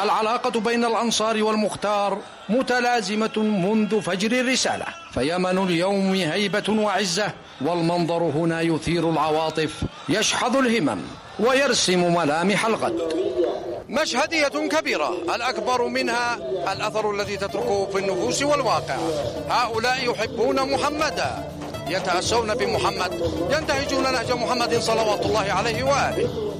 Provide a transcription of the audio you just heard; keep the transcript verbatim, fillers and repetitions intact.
العلاقة بين الأنصار والمختار متلازمة منذ فجر الرسالة، فيمن اليوم هيبة وعزة، والمنظر هنا يثير العواطف، يشحذ الهمم ويرسم ملامح الغد. مشهدية كبيرة الأكبر منها الأثر الذي تتركه في النفوس والواقع. هؤلاء يحبون محمدا، يتأسون بمحمد، ينتهجون نهج محمد صلوات الله عليه وآله.